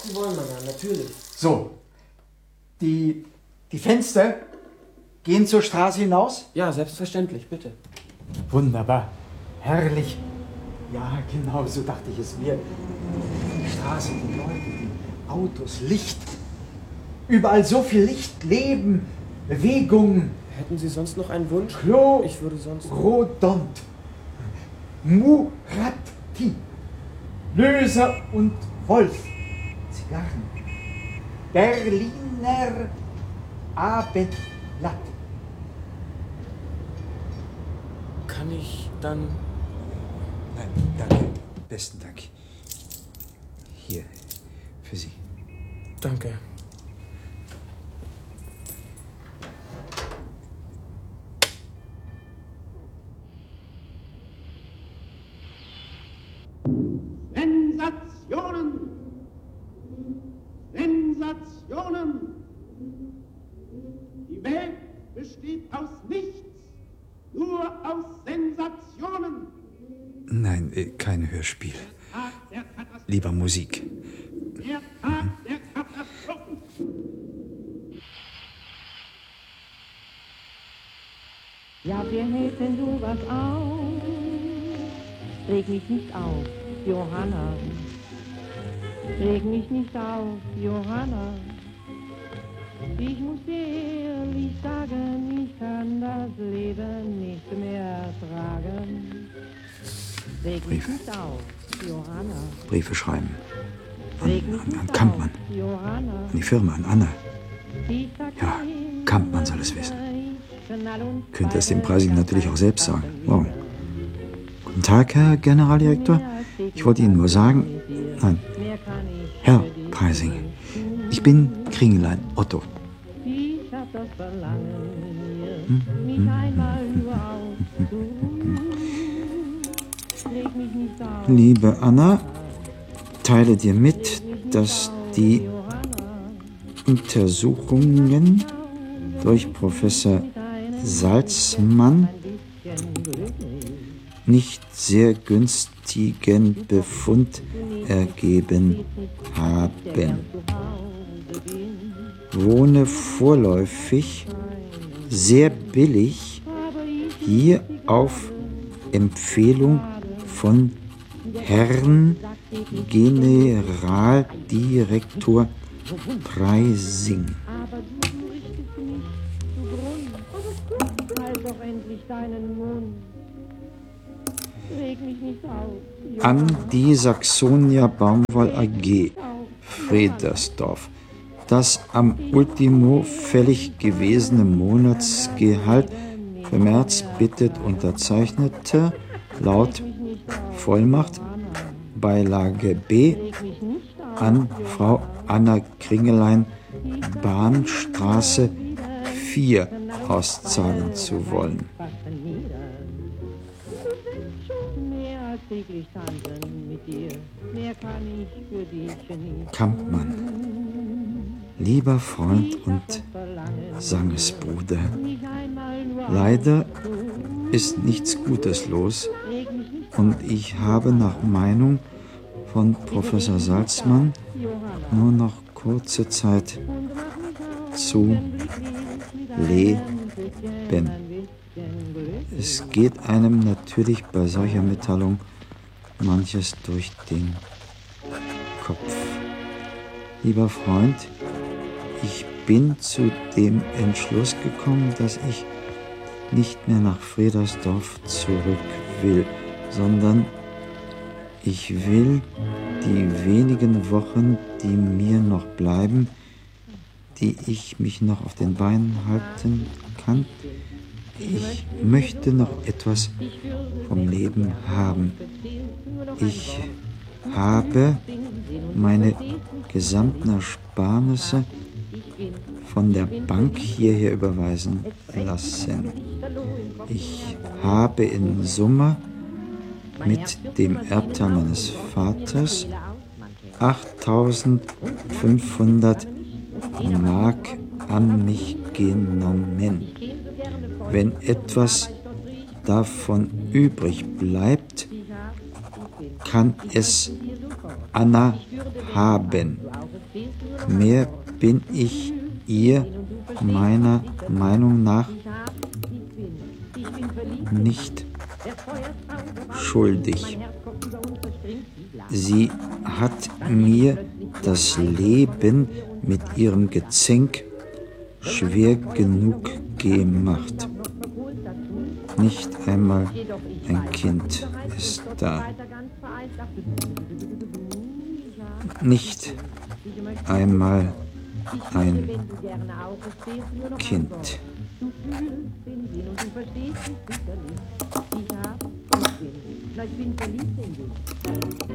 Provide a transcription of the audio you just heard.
Sie wollen, Madame, natürlich. So, die Fenster gehen zur Straße hinaus? Ja, selbstverständlich, bitte. Wunderbar, herrlich. Ja, genau, so dachte ich es mir. Die Straße, die Leute, die Autos, Licht. Überall so viel Licht, Leben, Bewegung. Hätten Sie sonst noch einen Wunsch? Klo, ich würde sonst... Rodont, Murati, Löser und Wolf, Zigarren, Berliner Abendblatt. Kann ich dann... Nein, danke. Besten Dank. Hier, für Sie. Danke. Sensationen! Sensationen! Die Welt besteht aus nichts, nur aus Sensationen. Nein, kein Hörspiel. Lieber Musik. Der Tag der Katastrophen. Ja, wir hätten du was auf. Reg mich nicht auf, Johanna. Reg mich nicht auf, Johanna. Ich muss dir ehrlich sagen, ich kann das Leben nicht mehr ertragen. Reg mich nicht auf, Johanna. Briefe schreiben. An Kampmann. An die Firma, an Anna. Ja, Kampmann soll es wissen. Könnte es dem Preising natürlich auch selbst sagen. Wow. Guten Tag, Herr Generaldirektor. Ich wollte Ihnen nur sagen, nein, Herr Preising, ich bin Kringelein Otto. Liebe Anna, teile dir mit, dass die Untersuchungen durch Professor Salzmann nicht sehr günstigen Befund ergeben haben. Wohne vorläufig sehr billig hier auf Empfehlung von Herrn Generaldirektor Preising. An die Saxonia Baumwoll AG, Fredersdorf, das am Ultimo fällig gewesene Monatsgehalt für März bittet unterzeichnete laut Vollmacht Beilage B an Frau Anna Kringelein, Bahnstraße 4 auszahlen zu wollen. Kampmann, lieber Freund und Sangesbruder, leider ist nichts Gutes los und ich habe nach Meinung von Professor Salzmann nur noch kurze Zeit zu leben. Es geht einem natürlich bei solcher Mitteilung manches durch den Kopf. Lieber Freund, ich bin zu dem Entschluss gekommen, dass ich nicht mehr nach Fredersdorf zurück will, sondern ich will die wenigen Wochen, die mir noch bleiben, die ich mich noch auf den Beinen halten kann, ich möchte noch etwas vom Leben haben. Ich habe meine gesamten Ersparnisse von der Bank hierher überweisen lassen. Ich habe in Summe mit dem Erbteil meines Vaters 8.500 Mark an mich genommen. Wenn etwas davon übrig bleibt, kann es Anna haben. Mehr bin ich ihr meiner Meinung nach nicht schuldig. Sie hat mir das Leben mit ihrem Gezänk schwer genug gemacht. Nicht einmal ein Kind ist da. Nicht einmal ein Kind.